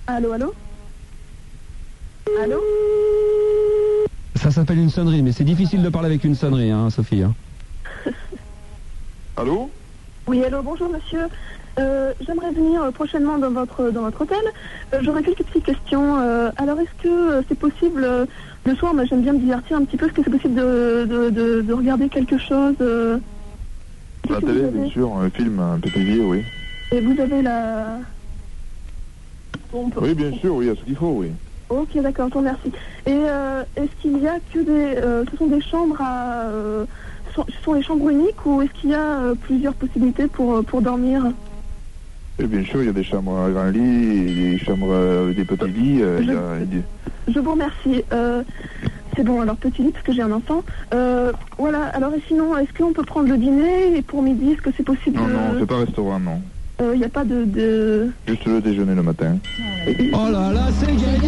Allô, allô? Allô? Ça s'appelle une sonnerie, mais c'est difficile de parler avec une sonnerie, hein, Sophie. Hein. Allô? Oui, allô, bonjour monsieur. J'aimerais venir prochainement dans votre hôtel. J'aurais quelques petites questions. Alors, est-ce que c'est possible, le soir, moi j'aime bien me divertir un petit peu, est-ce que c'est possible de regarder quelque chose La télé, bien sûr, un film, un PTV, oui. Et vous avez la... Oui, bien sûr, oui, il y a ce qu'il faut, oui. Ok, d'accord, je vous remercie. Et est-ce qu'il y a que des... ce sont des chambres à... ce sont des chambres uniques ou est-ce qu'il y a plusieurs possibilités pour dormir? Et bien sûr, il y a des chambres à grand lit, des chambres avec des petits lits. Je vous remercie. C'est bon, alors petit lit parce que j'ai un enfant. Voilà, alors et sinon, est-ce qu'on peut prendre le dîner et pour midi, est-ce que c'est possible? Non, non, c'est pas restaurant, non. Il n'y a pas de... Juste le déjeuner le matin. Oh là là, c'est gagné!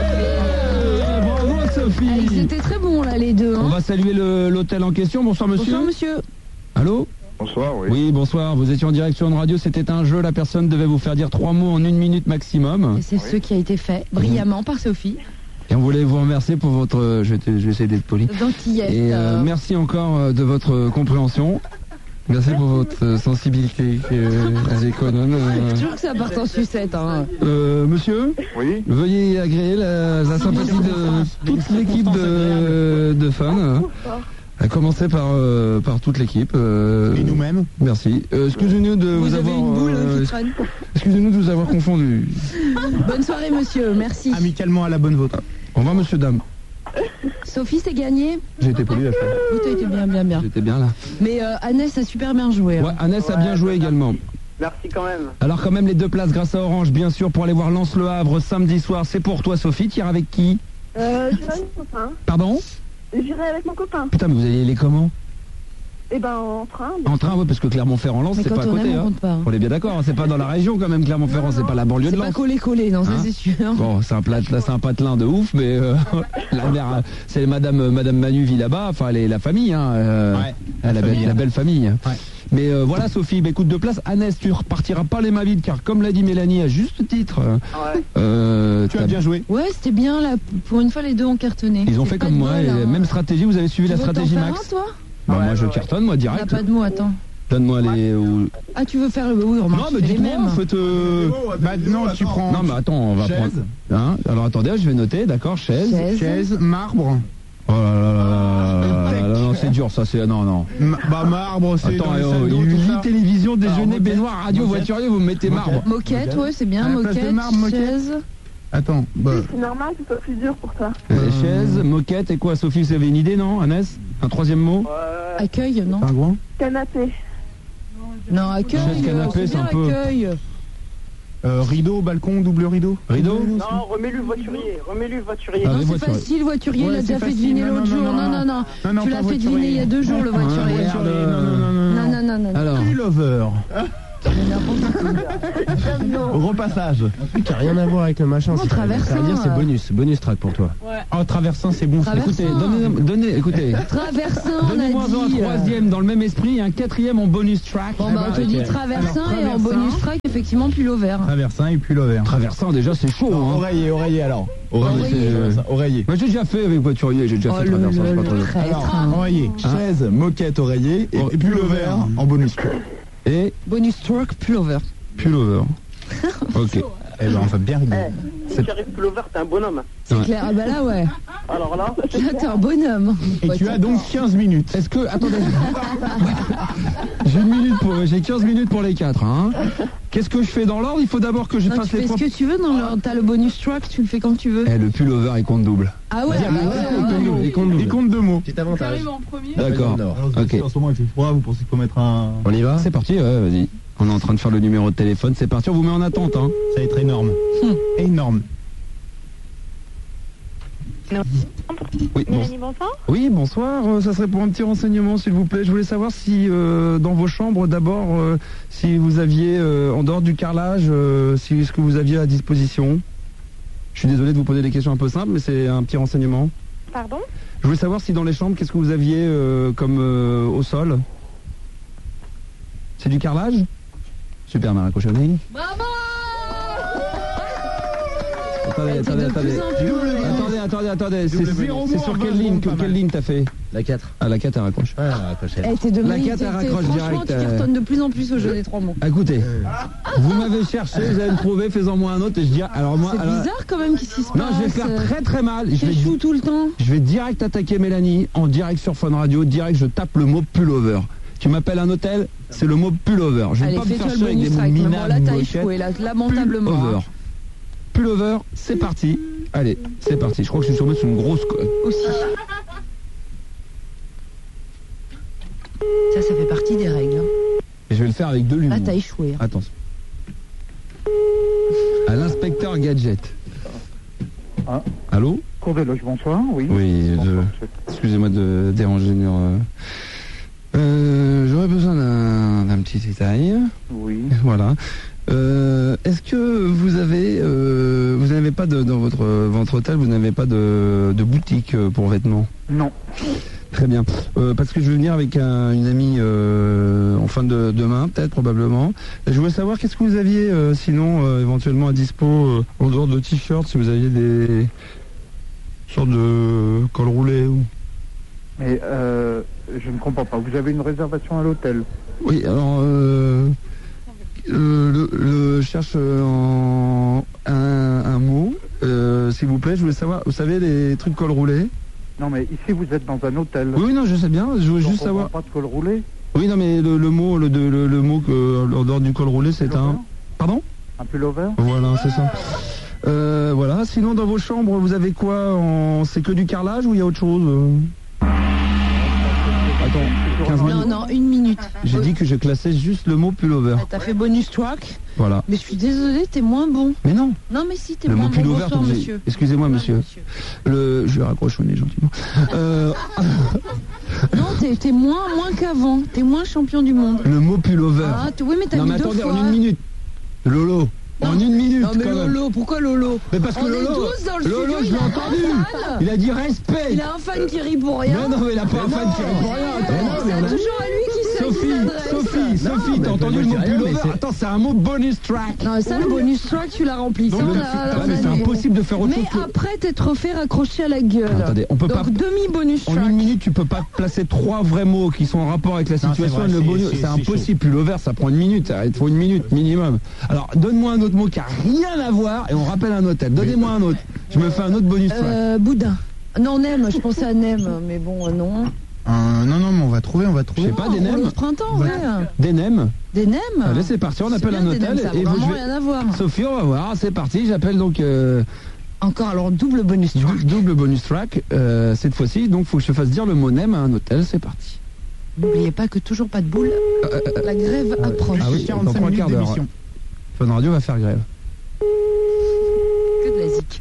Bravo Sophie! Ah, ils étaient très bons là les deux. Hein. On va saluer l'hôtel en question. Bonsoir monsieur. Bonsoir monsieur. Allô? Bonsoir, oui. Oui, bonsoir. Vous étiez en direct sur une radio. C'était un jeu. La personne devait vous faire dire 3 mots en 1 minute maximum. Et c'est ce qui a été fait brillamment par Sophie. Et on voulait vous remercier pour votre... Je vais essayer d'être poli. Gentillesse. Et merci encore de votre compréhension. Merci pour votre sensibilité économe. Toujours que ça part en sucette. Hein. Monsieur, oui, veuillez agréer la sympathie de toute l'équipe de fans. À commencer par toute l'équipe. Et nous-mêmes. Merci. Excusez-nous de vous avez avoir... une boule qui traîne. Excusez-nous de vous avoir confondu. Bonne soirée monsieur, merci. Amicalement à la bonne vôtre. Au revoir monsieur, dame. Sophie, c'est gagné. J'ai été poli la fois. Oui, t'as été bien. J'étais bien là. Mais Annès a super bien joué. Hein. Ouais, Annès a bien joué également. Merci quand même. Alors quand même les 2 places grâce à Orange, bien sûr, pour aller voir Lens Le Havre samedi soir. C'est pour toi Sophie, tu iras avec qui? J'irai avec mon copain. Pardon? J'irai avec mon copain. Putain, mais vous allez aller comment? Eh ben, en train. En train, oui, parce que Clermont-Ferrand-Lens, Mais c'est quand pas à on côté. aime, on Hein. compte pas. On est bien d'accord, hein, c'est pas dans la région quand même, Clermont-Ferrand, c'est pas la banlieue de C'est Lens. pas collé, non, ça Hein c'est sûr. Bon, c'est un patelin de ouf, mais la mère, c'est Madame Manu vit là-bas, enfin la famille, hein, la belle famille. Ouais. Mais voilà Sophie, bah, écoute, 2 places. Annès, tu repartiras pas les mains vides, car comme l'a dit Mélanie à juste titre, Tu as bien joué. Ouais, c'était bien là. Pour une fois, les deux ont cartonné. ils ont C'est fait pas comme de moi, bol, et hein. même stratégie, vous avez suivi Tu la veux t'en stratégie faire Max. un, toi? Bah, moi je cartonne, moi On n'a direct. pas de mots, attends. Donne-moi les... Ah, tu veux faire le... Oui, remarque, Non, tu mais fais les dites-moi, mêmes. en fait... Non, tu prends. Non, mais attends, on va Chaise. prendre... Hein, alors attendez, je vais noter, d'accord, chaise. Chaise, marbre. Oh là là là là là, non, c'est dur, ça, c'est... Non. Marbre, c'est Attends, dans les salles d'eau, tout lit, ça. télévision, déjeuner, moquette. baignoire, radio, Moquette. voiturier, vous me mettez marbre. Moquette, ouais, c'est bien. À la place de Moquette, marbre, moquette. chaise. Attends, bah, Oui, c'est normal que ce soit plus dur pour toi. Chaise, moquette, et quoi, Sophie, vous avez une idée, non, Annès? Un 3e mot? Accueil, non? pingouin. Canapé. Non, accueil. Chaise, canapé, c'est bien, un peu- accueil. Rideau, balcon, double rideau. Rideau? Non, remets-le voiturier. Ah, Non, les c'est voituriers. facile, voiturier, il Ouais, l'a déjà c'est fait facile. deviner Non, l'autre non, jour. non, Non, non, tu pas l'as fait deviner voiturier. il y a 2 jours, le voiturier. Non. Non. Pullover. Repassage. Qui a rien à voir avec le machin. Oh, traversin. Ça veut dire c'est bonus track pour toi. Oh, traversin, c'est bon. Traversin. Écoutez, écoutez. Traversin, on a Donnez-moi un dit. 3e dans le même esprit et un 4e en bonus track. Bon, bah, on te dit traversin Alors, et en traversin. bonus track, effectivement, pullover. Traversin et pullover. Traversant, déjà, c'est chaud, hein. Oreiller alors. Oreiller. Oreiller. Moi, j'ai déjà fait avec voiturier, j'ai déjà fait traversant, c'est pas trop dur. traître. Oreiller. Chaise, moquette, oreiller et pullover en bonus. Et Bonus track, pullover. pullover. Ok. Eh ben, on va bien rigoler. Si tu arrives pullover, t'es un bonhomme. C'est Ouais. clair. Ah bah là, ouais. Alors là, Là, t'es un bonhomme. Et tu as donc 15 minutes. Est-ce que... Attendez. J'ai 15 minutes pour les 4, hein. Qu'est-ce que je fais dans l'ordre? Il faut d'abord que je Non, fasse tu les fais ce 3... que tu veux dans l'ordre. T'as le bonus track, tu le fais comme tu veux. Eh, le pullover, il compte double. Ah ouais, bah ouais. Il compte Il double. compte 2 mots. Petit avantage. D'accord. Ok. En ce moment, il fait froid, vous pensez qu'il faut mettre un... On y va? C'est parti, ouais, vas-y. On est en train de faire le numéro de téléphone, c'est parti, on vous met en attente, hein. Ça va être énorme. Énorme. Oui, bonsoir. Oui, bonsoir. Ça serait pour un petit renseignement, s'il vous plaît. Je voulais savoir si, dans vos chambres, d'abord, si vous aviez, en dehors du carrelage, si ce que vous aviez à disposition. Je suis désolé de vous poser des questions un peu simples, mais c'est un petit renseignement. Pardon? Je voulais savoir si dans les chambres, qu'est-ce que vous aviez comme au sol. C'est du carrelage? Super, Mara Cochonnerie. attendez. C'est de plus en plus. Attendez. C'est sur quelle ligne t'as fait? La 4. Ah, la 4, elle raccroche. Ouais, elle a raccroché. Eh, t'es de La meilleur- 4, elle t'es- raccroche Franchement, direct, tu cartonnes de plus en plus au jeu des 3 mots. Écoutez, vous m'avez cherché, vous allez me trouver, fais-en moi un autre et je dis, alors moi... C'est alors- bizarre quand même qu'est-ce qui se passe. Non, je vais faire très très mal. T'échoues tout le temps. Je vais direct attaquer Mélanie, en direct sur Fun Radio, direct je tape le mot pullover. Tu m'appelles un hôtel, c'est le mot pullover. Je vais Allez, pas me fais-toi faire le chier avec des bonus mots strike. Mais bon, là, minables, t'as moquettes. échoué, là, lamentablement. Pullover. hein. Pullover, c'est parti. Allez, c'est parti. Je crois que je suis tombé sur une grosse colle. Aussi. Ça fait partie des règles. hein. Et je vais le faire avec de l'humour. Là, t'as échoué. hein. Attention. À l'inspecteur Gadget. Ah. Allô? Cours des loges, bonsoir, oui. Oui, Bonsoir, excusez-moi de déranger. J'aurais besoin d'un petit détail. Oui. Voilà. Est-ce que vous n'avez pas dans votre hôtel, vous n'avez pas de boutique pour vêtements? Non. Très bien. Parce que je vais venir avec une amie en fin de demain, peut-être, probablement. Je voulais savoir qu'est-ce que vous aviez, sinon, éventuellement à dispo, en dehors de t-shirts, si vous aviez des sortes de col roulé ou... Mais je ne comprends pas. Vous avez une réservation à l'hôtel? Oui, alors, je cherche un mot, s'il vous plaît. Je voulais savoir, vous savez, les trucs col roulé? Non, mais ici, vous êtes dans un hôtel. Oui, non, je sais bien. Je voulais Donc, juste on savoir. prend pas de col roulé? Oui, non, mais le mot, le mot que, en dehors du col roulé, c'est un... Pardon? Un pullover? Voilà, c'est ça. Voilà. Sinon, dans vos chambres, vous avez quoi C'est que du carrelage ou il y a autre chose Attends, 15 minutes. Non, 1 minute. J'ai dit que je classais juste le mot pullover. T'as fait bonus track. Voilà. Mais je suis désolée, t'es moins bon. Mais non, Non, mais si, t'es le moins mot bon. pullover, Bonsoir, t'es obligé- monsieur. excusez-moi, monsieur. Je vais raccrochonner gentiment. Non, t'es moins qu'avant. T'es moins champion du monde. Le mot pullover. Ah, oui, mais t'as Non, mis mais 2 attendez, fois. en une minute. Lolo. En une minute, Non, mais quand même. Lolo, pourquoi Lolo? Mais parce que On est Lolo, 12 dans le Lolo, studio, je il l'ai a un entendu. fan. Il a dit respect. Il a un fan qui rit pour rien. Mais non, mais il a pas un fan qui rit pour rien. Attends, C'est toujours à lui qui Sophie, t'as entendu le mot pullover? Attends, c'est un mot bonus track. Non, ça, le bonus track, tu l'as rempli. Ça, Donc, on le- a- ouais, on mais a c'est dit. impossible de faire autre Mais chose que... après t'être fait raccrocher à la gueule. Non, attendez, on peut pas... Donc demi-bonus En track. une minute, tu peux pas placer 3 vrais mots qui sont en rapport avec la Non, situation. c'est vrai, le bonus, c'est c'est impossible. Pullover, ça prend une minute. Il faut une minute minimum. Alors, donne-moi un autre mot qui a rien à voir et on rappelle un hôtel. Donnez-moi un autre. Je me fais un autre bonus track. Boudin. Non, Nem, je pensais à Nem, mais bon, non. Non, mais on va trouver. Je sais pas, des Rouleau nems. de printemps, ouais. Des nems. Des Nem. Allez, c'est parti. On appelle bien, un des hôtel nems, ça a et vraiment je vais- rien à voir. Sophie, on va voir. C'est parti. J'appelle donc Encore, alors, double bonus track. double bonus track. Cette fois-ci, donc, faut que je fasse dire le mot nem à un hôtel. C'est parti. N'oubliez pas que toujours pas de boule. La grève approche. Ah oui, dans 45 3 minutes quarts d'heure. d'émission. Fun Radio va faire grève. Que de la zik.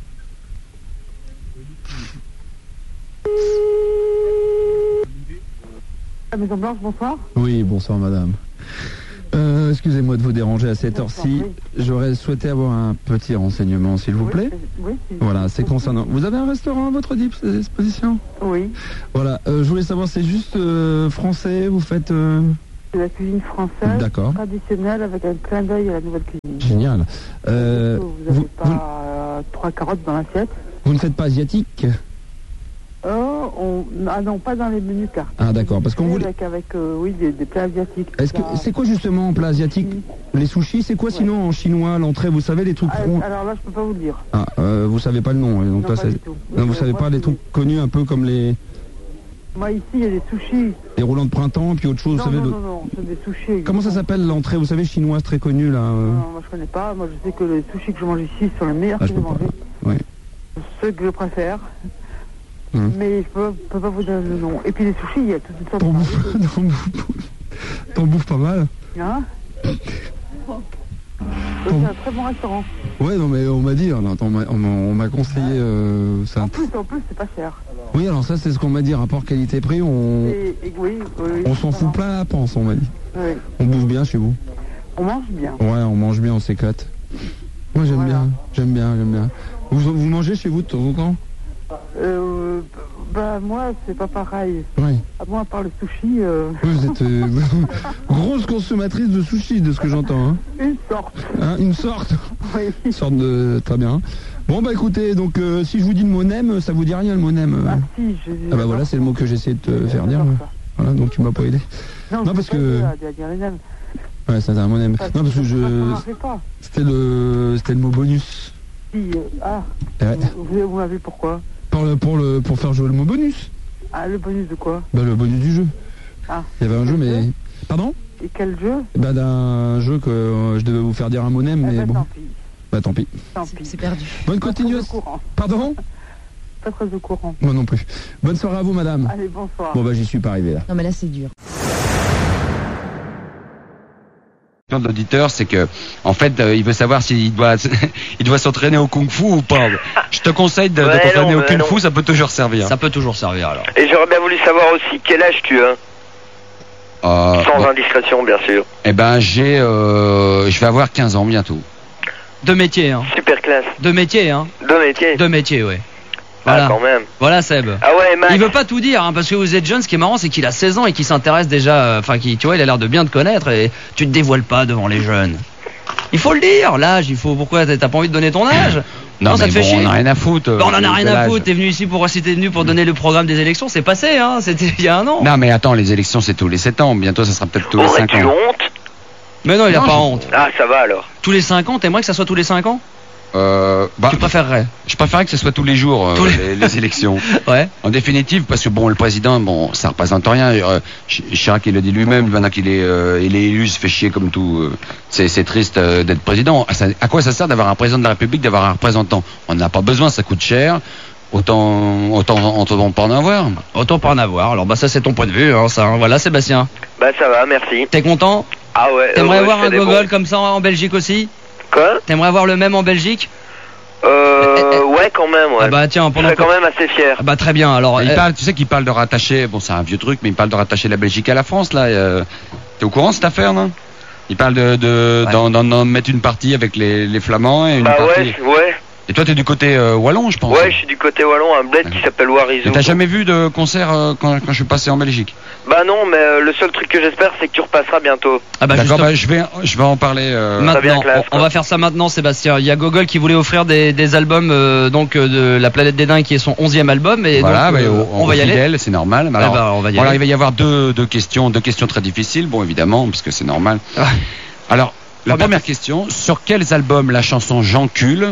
La Maison Blanche, bonsoir. Oui, bonsoir madame. Excusez-moi de vous déranger à cette heure-ci. J'aurais souhaité avoir un petit renseignement, s'il vous plaît. Oui, Voilà, c'est concernant. Vous avez un restaurant à votre disposition? oui. Voilà, je voulais savoir, c'est juste français, vous faites... C'est la cuisine française, D'accord, traditionnelle, avec un clin d'œil à la nouvelle cuisine. génial. Vous n'avez vous- pas 3 carottes dans l'assiette? Vous ne faites pas asiatique? Ah non, pas dans les menus cartes. Ah d'accord, parce qu'on voulait... Avec oui, des plats asiatiques. Est-ce que c'est quoi justement en plat asiatique? Les sushis, c'est quoi sinon en chinois, l'entrée, vous savez, les trucs ronds? Alors là, je peux pas vous le dire. Ah, vous savez pas le nom, donc Non, là, pas c'est... du tout. Non, vous savez Moi, pas les c'est- trucs connus un peu comme les Moi, ici, il y a des sushis. roulants de printemps, puis autre chose, Non, vous savez... non, c'est des sushis. Comment ça s'appelle l'entrée, vous savez, chinoise très connue là Non, moi, je connais pas. Moi, je sais que les sushis que je mange ici sont les meilleurs Ah, que je j'ai peux pas. mangés. Oui. Ceux que je préfère. Hum. Mais je peux pas vous donner le nom. Et puis les sushis, il y a toute une sorte T'en de... bouffes... T'en bouffes pas mal? Hein c'est un très bon restaurant. Ouais, non mais on m'a dit, on m'a conseillé... ça. En plus, c'est pas cher. Oui, alors ça c'est ce qu'on m'a dit, rapport qualité-prix, on Oui. s'en fout plein la panse, on m'a dit. Oui. On bouffe bien chez vous? On mange bien. Ouais, on mange bien, on s'éclate. Moi j'aime Voilà. bien. Vous mangez chez vous de temps en temps? Bah moi, c'est pas pareil. Oui. À moi, à part le sushi, Vous êtes grosse consommatrice de sushi, de ce que j'entends. Hein. une sorte. Une sorte. Oui. Une sorte de... Très bien. Bon bah écoutez, donc si je vous dis le mot nem, ça vous dit rien le mot nem Ah si, je Ah bah voilà, c'est le mot que j'essaie de te faire dire. Voilà, donc tu m'as pas aidé. Non, parce que... dire les nems. Ouais, ça c'est un mot nem. Non parce que Ça marchait pas. c'était le mot bonus. Si, Ouais. vous m'avez pourquoi? Pour faire jouer le mot bonus. Ah, le bonus de quoi? Bah le bonus du jeu. Ah. Il y avait un jeu mais... Pardon? Et quel jeu? Bah d'un jeu que je devais vous faire dire un mot nem, mais bon. Tant pis. Bah tant pis. Tant pis. C'est perdu. Bonne continuation. Pardon? Pas très au courant. Moi non plus. Bonne soirée à vous madame. Allez, bonsoir. Bon bah j'y suis pas arrivé là. Non, mais là, c'est dur. De l'auditeur, c'est que, en fait, il veut savoir s'il doit, il doit s'entraîner au kung-fu ou pas. Je te conseille de t'entraîner au kung-fu, ça peut toujours servir. Ça peut toujours servir alors. Et j'aurais bien voulu savoir aussi quel âge tu as. Sans indiscrétion, bien sûr. Eh ben, je vais avoir 15 ans bientôt. Deux métiers, hein. Super classe. Deux métiers, hein. Deux métiers, ouais. Voilà. Ah, quand même. Voilà, Seb. Ah ouais, Max. Il veut pas tout dire, hein, parce que vous êtes jeune. Ce qui est marrant, c'est qu'il a 16 ans et qu'il s'intéresse déjà. Enfin, tu vois, il a l'air de bien te connaître et tu te dévoiles pas devant les jeunes. Il faut le dire, l'âge. Pourquoi t'as pas envie de donner ton âge? Non, ça mais te fait chier. On en a rien à foutre. On en a rien à foutre. T'es venu ici pour donner le programme des élections. C'est passé, hein. C'était il y a un an. Non, mais attends, les élections, c'est tous les 7 ans. Bientôt, ça sera peut-être tous les 5 ans. Aurais-tu honte? Mais non, il a pas honte. Ah, ça va alors. Tous les 5 ans, t'aimerais que ça soit tous les 5 ans? Tu préférerais? Je préférerais que ce soit tous les jours les élections. Ouais. En définitive, parce que bon, le président, bon, ça représente rien. Chirac, il le dit lui-même, maintenant qu'il est élu, il se fait chier comme tout. C'est triste d'être président. À quoi ça sert d'avoir un président de la République, d'avoir un représentant? On n'a pas besoin, ça coûte cher. Autant pas en avoir. Autant pas en avoir. Alors bah ça c'est ton point de vue, hein, ça. Hein. Voilà, Sébastien. Bah ça va, merci. T'es content? Ah ouais. T'aimerais avoir un gogol comme ça en Belgique aussi? Quoi? T'aimerais avoir le même en Belgique? Ouais, quand même, ouais. Ah bah tiens, je serais quand même assez fier. Ah bah très bien, alors... Tu sais qu'il parle de rattacher, bon c'est un vieux truc, mais il parle de rattacher la Belgique à la France, là. T'es au courant de cette affaire, non? Il parle d'en mettre une partie avec les Flamands et une partie... ouais. Et toi t'es du côté wallon, je pense. Ouais, je suis du côté wallon, un bled qui s'appelle Warizou. Et t'as jamais vu de concert quand je suis passé en Belgique? Bah non, mais le seul truc que j'espère, c'est que tu repasseras bientôt. Ah bah d'accord, bah, je vais en parler maintenant. On va faire ça maintenant, Sébastien. Il y a Gogol qui voulait offrir des albums de La Planète des Dingues, qui est son 11e album, et voilà, donc, on va y aller. C'est normal. Alors, on va y aller. Il va y avoir deux questions très difficiles, bon évidemment, puisque c'est normal. Alors, la première question, sur quels albums la chanson Jean Cul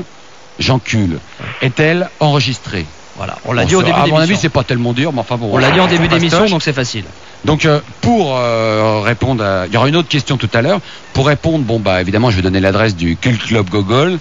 est-elle enregistrée? Voilà, on l'a dit au début d'émission. À mon avis, c'est pas tellement dur, mais enfin bon. On l'a dit en début d'émission, donc c'est facile. Donc pour répondre il y aura une autre question tout à l'heure. Pour répondre, bon bah évidemment, je vais donner l'adresse du Cult Club Gogol,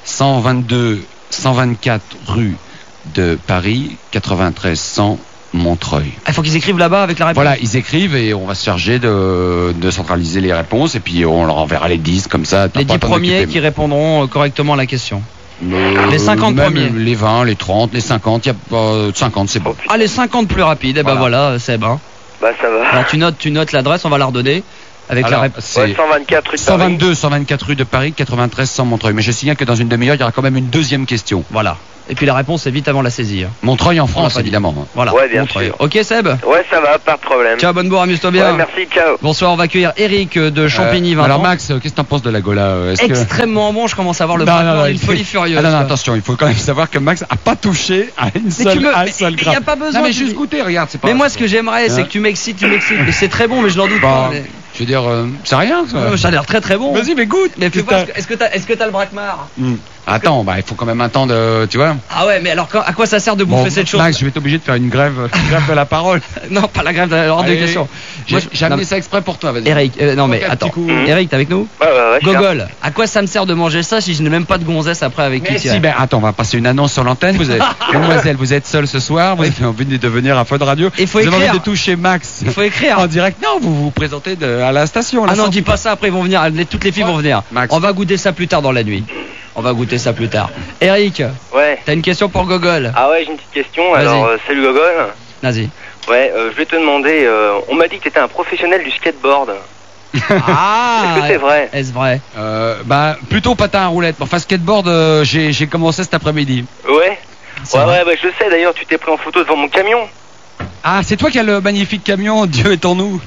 124 rue de Paris, 93 100 Montreuil. Il faut qu'ils écrivent là-bas avec la réponse. Voilà, ils écrivent et on va se charger de centraliser les réponses et puis on leur enverra les 10 comme ça. Les 10 premiers qui répondront correctement à la question. Les 50 premiers. Les 20, les 30, les 50, il y a 50, c'est bon. Ah, les 50 plus rapides, et ben voilà, Seb. Hein. Bah ça va. Alors tu notes l'adresse, on va la redonner. Avec alors, la réponse. 124 rue de Paris. 124 rue de Paris, 93 100 Montreuil. Mais je signale que dans une demi-heure, il y aura quand même une deuxième question. Voilà. Et puis la réponse est vite avant la saisie. Montreuil en France, évidemment. Voilà. Ouais, bien Montreuil. sûr. Ok, Seb? Ouais, ça va, pas de problème. Ciao, bonne bourre, amuse-toi bien. Ouais, merci, ciao. Bonsoir, on va accueillir Eric de Champigny, 20 ans. Alors Max, qu'est-ce que t'en penses de la Gola? Extrêmement bon, je commence à avoir le bras une folie furieuse. Ah non, attention, il faut quand même savoir que Max a pas touché à une seule grappe. Il n'y a pas besoin. Non, mais juste goûter, regarde, c'est pas. Mais moi, ce que j'aimerais, c'est que tu m'excites. Mais c'est très bon, mais je n'en doute pas. Je veux dire, c'est rien, ça. Ça a l'air très bon. Vas-y, mais goûte. Mais fais voir, est-ce que t'as le braquemar? Attends, bah il faut quand même un temps de, tu vois. Ah ouais, mais alors à quoi ça sert de bouffer cette chose? Max, je vais être obligé de faire une grève de la parole. Non, pas la grève de l'ordre de question. J'ai amené ça exprès pour toi, vas-y. Eric, non mais attends. Eric, t'es avec nous? Ouais. Gogol, à quoi ça me sert de manger ça si je n'ai même pas de gonzesse après avec qui tirer? Ben attends, on va passer une annonce sur l'antenne. Mademoiselle, vous êtes seule ce soir, vous avez envie de venir à Fun Radio. Il faut écrire. Vous avez envie de toucher toucher Max. Il faut écrire. En direct. Non, vous vous présentez à la station. Ah non, dis pas ça, après ils vont venir, toutes les filles vont venir. Max. On va goûter ça plus tard dans la nuit. On va goûter ça plus tard. Eric, ouais. T'as une question pour Gogol? Ah ouais, j'ai une petite question. Alors, salut Gogol. Vas-y. Ouais, je vais te demander, on m'a dit que t'étais un professionnel du skateboard. Ah. Est-ce que c'est vrai? Est-ce vrai? Bah plutôt patin à roulette. Enfin skateboard, j'ai commencé cet après-midi. Ouais. Ouais, bah je sais. D'ailleurs, tu t'es pris en photo devant mon camion. Ah, c'est toi qui as le magnifique camion. Dieu est en nous.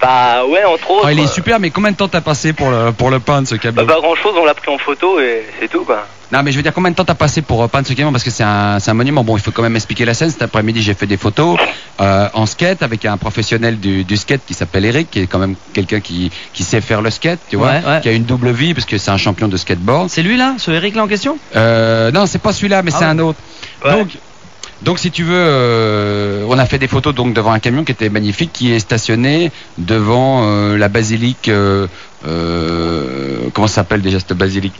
Bah ouais, entre autres. Oh, il est super, mais combien de temps t'as passé pour le peindre ce camion? Bah pas grand chose, on l'a pris en photo et c'est tout quoi. Non, mais je veux dire, combien de temps t'as passé pour peindre ce camion? Parce que c'est un monument. Bon, il faut quand même expliquer la scène. Cet après-midi, j'ai fait des photos en skate avec un professionnel du skate qui s'appelle Eric, qui est quand même quelqu'un qui sait faire le skate, tu vois, qui a une double vie parce que c'est un champion de skateboard. C'est lui là, ce Eric là en question? Non, c'est pas celui-là, mais c'est un autre. Ouais. Donc si tu veux, on a fait des photos donc devant un camion qui était magnifique, qui est stationné devant la basilique. Comment ça s'appelle déjà cette basilique?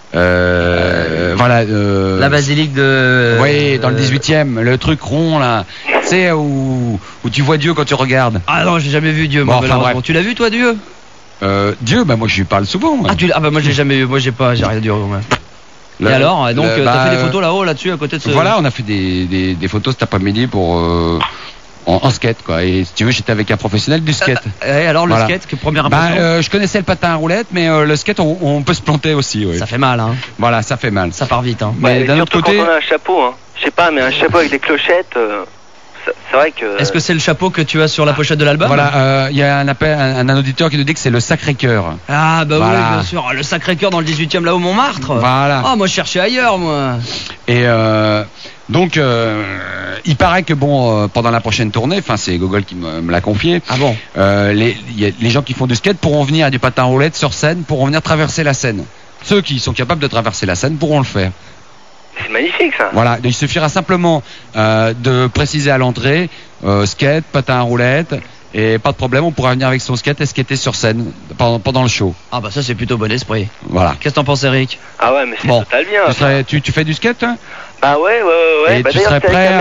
Voilà. La basilique de. Oui, dans le 18e, le truc rond là. Tu sais où tu vois Dieu quand tu regardes. Ah non, j'ai jamais vu Dieu. Bon, Moi, enfin, bref. Tu l'as vu toi Dieu? Dieu, bah moi je lui parle souvent. Moi. Ah bah moi je l'ai jamais vu. Moi j'ai rien dit. Et alors, donc t'as fait des photos là-haut, là-dessus, à côté de ce. Voilà, on a fait des photos cet après-midi pour en skate quoi. Et si tu veux, j'étais avec un professionnel du skate. Et alors le skate, première impression? Je connaissais le patin à roulettes, mais le skate on peut se planter aussi. Ouais. Ça fait mal, hein. Voilà, ça fait mal. Ça part vite, hein. Mais d'un autre côté, quand on a un chapeau, hein. Je sais pas, mais un chapeau avec des clochettes. C'est vrai que. Est-ce que c'est le chapeau que tu as sur la pochette de l'album? Voilà, il y a un auditeur qui nous dit que c'est le Sacré-Cœur. Ah bah voilà. oui, bien sûr, le Sacré-Cœur dans le 18e là-haut Montmartre. Voilà. Ah moi je cherchais ailleurs moi. Et donc il paraît que bon pendant la prochaine tournée, enfin c'est Gogol qui me l'a confié. Ah bon? Les gens qui font du skate pourront venir à du patin à roulettes sur scène, pourront venir traverser la Seine. Ceux qui sont capables de traverser la Seine pourront le faire. C'est magnifique ça. Voilà, il suffira simplement de préciser à l'entrée skate, patin à roulettes, et pas de problème, on pourra venir avec son skate et skater sur scène pendant le show. Ah bah ça c'est plutôt bon esprit. Voilà. Qu'est-ce que t'en penses Eric? Ah ouais, mais c'est total bien. Tu fais du skate hein? Bah ouais. Et bah, tu serais prêt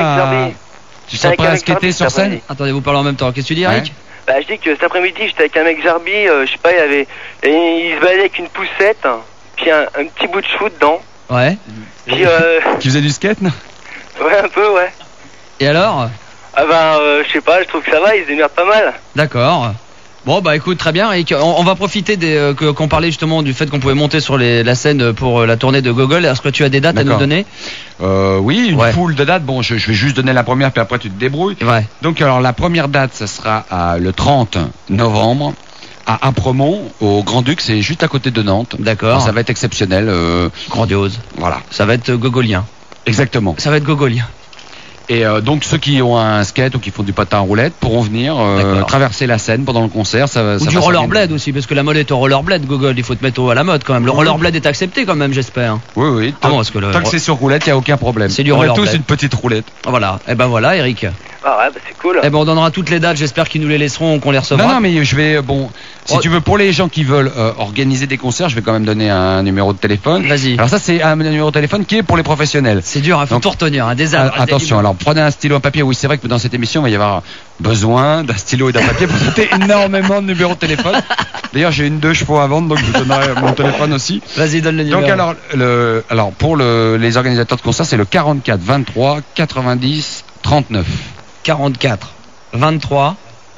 à skater sur scène? Attendez, vous parlez en même temps. Qu'est-ce que tu dis Eric? Bah je dis que cet après-midi j'étais avec un mec Jarby, je sais pas, il se baladait avec une poussette, puis un petit bout de chou dedans. Ouais. Puis Qui faisait du skate non? Ouais, un peu, ouais. Et alors? Ah bah je sais pas, je trouve que ça va, il se démerde pas mal. D'accord. Bon bah écoute, très bien Eric, on va profiter qu'on parlait justement du fait qu'on pouvait monter sur la scène pour la tournée de Gogol. Est-ce que tu as des dates à nous donner? Oui, une poule de dates. Bon, je vais juste donner la première, puis après tu te débrouilles. Ouais. Donc alors la première date, ça sera le 30 novembre à Apremont, au Grand-Duc, c'est juste à côté de Nantes. D'accord. Ça va être exceptionnel. Grandiose. Voilà. Ça va être gogolien. Exactement. Ça va être gogolien. Et donc ceux qui ont un skate ou qui font du patin à roulettes pourront venir traverser la Seine pendant le concert. Ou du rollerblade aussi, parce que la mode est au rollerblade, Gogol, il faut te mettre à la mode quand même. Le rollerblade est accepté quand même, j'espère. Oui. Tant que c'est sur roulette, il n'y a aucun problème. C'est du rollerblade. On a tous une petite roulette. Voilà. Et ben voilà Eric. Ah ouais, bah c'est cool. Eh ben on donnera toutes les dates, j'espère qu'ils nous les laisseront, qu'on les recevra. Non, mais je vais, si tu veux, pour les gens qui veulent organiser des concerts, je vais quand même donner un numéro de téléphone. Vas-y. Alors ça, c'est un numéro de téléphone qui est pour les professionnels. C'est dur, il faut tout retenir, attention, alors prenez un stylo, un papier. Oui, c'est vrai que dans cette émission, il va y avoir besoin d'un stylo et d'un papier pour noter énormément de numéros de téléphone. D'ailleurs, j'ai 2 chevaux à vendre, donc je vous donnerai mon téléphone aussi. Vas-y, donne le numéro. Donc alors pour les organisateurs de concerts, c'est le 44 23 90 39. 44 23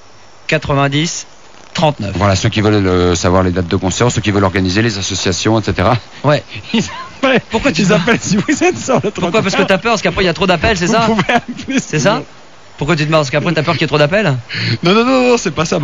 90 39. Voilà, ceux qui veulent savoir les dates de concert, ceux qui veulent organiser les associations, etc. Ouais. Pourquoi tu appelles si vous êtes sur le 30? Pourquoi? Parce que t'as peur, parce qu'après il y a trop d'appels, c'est ça? Vous pouvez appeler. C'est ça? Pourquoi tu te marres? Parce qu'après t'as peur qu'il y ait trop d'appels? Non, c'est pas ça.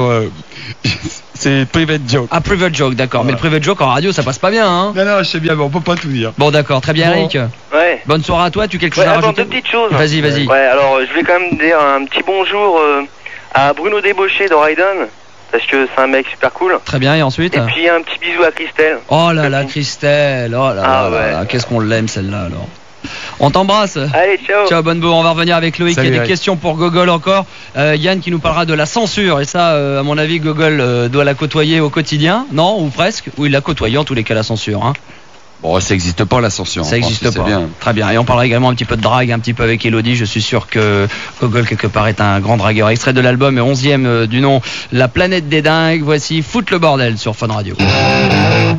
C'est private joke. Ah, private joke, d'accord. Voilà. Mais le private joke en radio, ça passe pas bien, hein? Non, je sais bien, mais on peut pas tout dire. Bon, d'accord, très bien, Eric. Ouais. Bonne soirée à toi, tu as quelque chose à rajouter? 2 petites choses. Vas-y. Ouais, alors je voulais quand même dire un petit bonjour à Bruno Débauché d'Oraidon, parce que c'est un mec super cool. Très bien, et ensuite? Et puis un petit bisou à Christelle. Oh là là, Christelle, oh là là, qu'est-ce qu'on l'aime celle-là alors. On t'embrasse. Allez, ciao. Ciao, bonne bourre. On va revenir avec Loïc. Salut, il y a des questions pour Gogol encore. Yann qui nous parlera de la censure. Et ça, à mon avis, Gogol doit la côtoyer au quotidien. Non, ou presque. Ou il l'a côtoyé en tous les cas, la censure. Hein. Bon, ça n'existe pas la censure. Ça n'existe pas. Bien. Très bien. Et on parlera également un petit peu de drague, un petit peu avec Elodie. Je suis sûr que Gogol, quelque part, est un grand dragueur. Extrait de l'album 11e du nom La planète des dingues. Voici Foot le bordel sur Fun Radio.